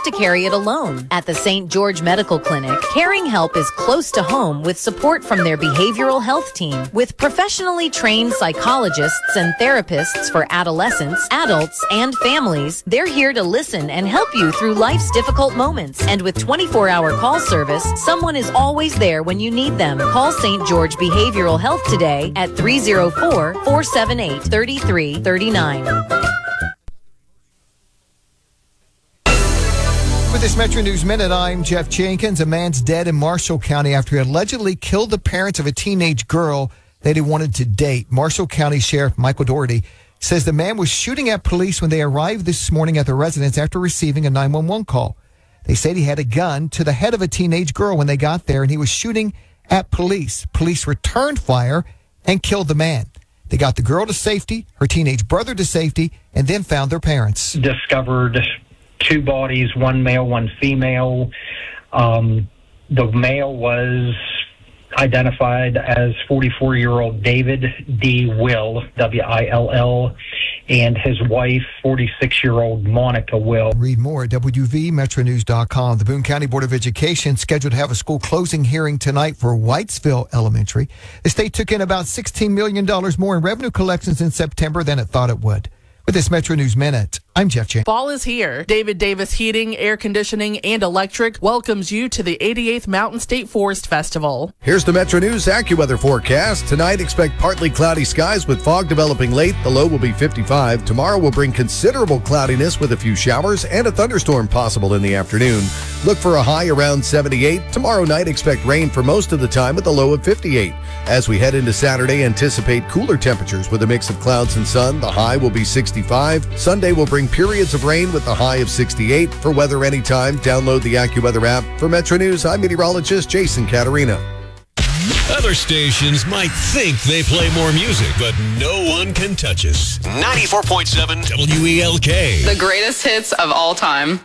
have to carry it alone. At the St. George Medical Clinic, Caring Help is close to home with support from their behavioral health team. With professionally trained psychologists and therapists for adolescents, adults, and families, they're here to listen and help you through life's difficult moments. And with 24-hour call service, someone is always there when you need them. Call St. George Behavioral Health today at 304-478-3339. With this Metro News Minute, I'm Jeff Jenkins. A man's dead in Marshall County after he allegedly killed the parents of a teenage girl that he wanted to date. Marshall County Sheriff Michael Doherty says the man was shooting at police when they arrived this morning at the residence after receiving a 911 call. They said he had a gun to the head of a teenage girl when they got there, and he was shooting at police. Police returned fire and killed the man. They got the girl to safety, her teenage brother to safety, and then found their parents. Discovered 2 bodies, 1 male, 1 female. The male was identified as 44-year-old David D. Will, W-I-L-L, and his wife, 46-year-old Monica Will. Read more at WVMetroNews.com. The Boone County Board of Education scheduled to have a school closing hearing tonight for Whitesville Elementary. The state took in about $16 million more in revenue collections in September than it thought it would. With this Metro News Minute, I'm Jeff Jenkins. Fall is here. David Davis Heating, Air Conditioning, and Electric welcomes you to the 88th Mountain State Forest Festival. Here's the Metro News AccuWeather forecast. Tonight, expect partly cloudy skies with fog developing late. The low will be 55. Tomorrow will bring considerable cloudiness with a few showers and a thunderstorm possible in the afternoon. Look for a high around 78. Tomorrow night, expect rain for most of the time with a low of 58. As we head into Saturday, anticipate cooler temperatures with a mix of clouds and sun. The high will be 65. Sunday will bring periods of rain with a high of 68. For weather anytime, download the AccuWeather app. For Metro News, I'm meteorologist Jason Caterina. Other stations might think they play more music, but no one can touch us. 94.7 WELK. The greatest hits of all time.